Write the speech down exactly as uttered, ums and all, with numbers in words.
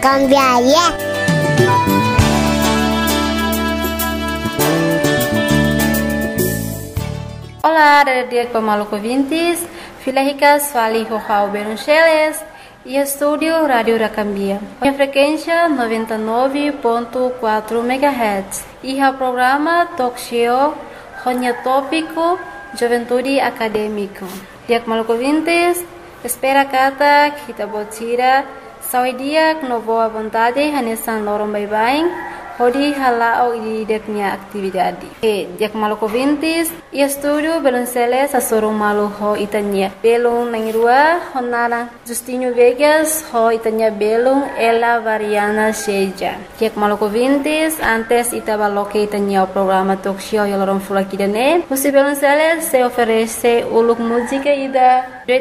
Cambiaria. Olá, dia com maluco ouvintes, Filéricas Fali Rojal Beruncheles e estúdio Rádio da Cambia. A frequência noventa e nove ponto quatro megahertz e o programa Talk Show Ronya Tópico Juventude Acadêmico. Dia com maluco ouvintes, espera kata kita botira sawi dia com boa vontade hanesan lorong bye-bye. Hodi halau di deknya aktividade. E dia com maluco ouvintes, e estúdio Belonceles a sorong malu ho itanya. Belong nangirua honara Justinho Vegas ho itanya belong ela variana seja. Dia com maluco ouvintes, antes itaba loke itanya o programa talk show yalorong fulakidane. Musi Belonceles se oferece uluk música ida